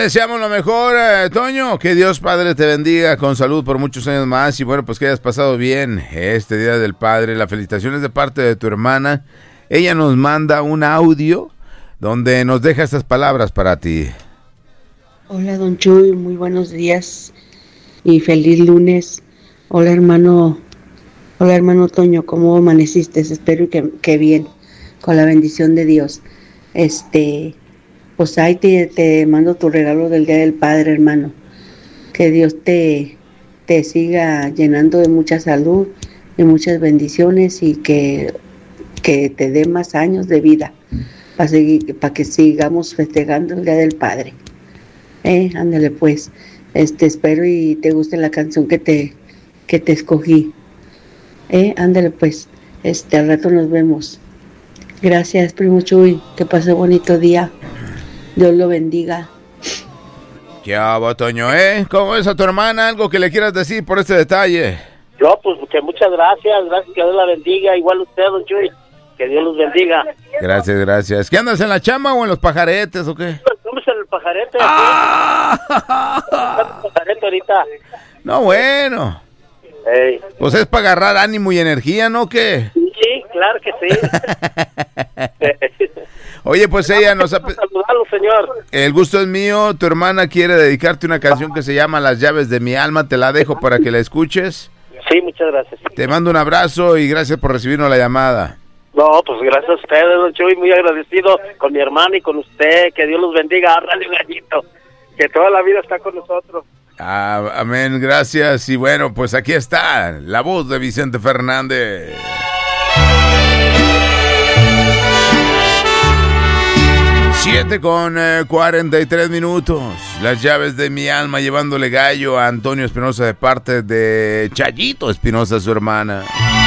deseamos lo mejor, Toño. Que Dios Padre te bendiga con salud por muchos años más. Y bueno, pues que hayas pasado bien este Día del Padre. Las felicitaciones de parte de tu hermana. Ella nos manda un audio donde nos deja estas palabras para ti. Hola, don Chuy, muy buenos días y feliz lunes. Hola, hermano Toño, ¿cómo amaneciste? Espero que bien, con la bendición de Dios. Pues ahí te mando tu regalo del Día del Padre, hermano. Que Dios te siga llenando de mucha salud, de muchas bendiciones y que te dé más años de vida para que sigamos festejando el Día del Padre. Ándale pues, espero y te guste la canción que te escogí. Ándale pues, al rato nos vemos. Gracias, primo Chuy, que pase bonito día. Dios lo bendiga. ¿Qué hago, Toño, ¿Cómo es a tu hermana? ¿Algo que le quieras decir por este detalle? Yo, pues, que muchas gracias, que Dios la bendiga. Igual usted, don Chuy, que Dios los bendiga. Gracias. ¿Qué andas en la chamba o en los pajaretes o qué? Estamos en el pajarete. ¡Ah! El pajarete ahorita. No, bueno. Hey. Pues es para agarrar ánimo y energía, ¿no? ¿Qué? Sí, claro que sí. Oye, pues ella nos ha... Saludarlo, señor. El gusto es mío. Tu hermana quiere dedicarte una canción que se llama Las llaves de mi alma. Te la dejo para que la escuches. Sí, muchas gracias. Te mando un abrazo y gracias por recibirnos la llamada. No, pues gracias a ustedes, don Chuy. Muy agradecido con mi hermana y con usted. Que Dios los bendiga. Árrale un gallito. Que toda la vida está con nosotros. Amén, gracias. Y bueno, pues aquí está la voz de Vicente Fernández. 7:43. Las llaves de mi alma, llevándole gallo a Antonio Espinosa de parte de Chayito Espinosa, su hermana.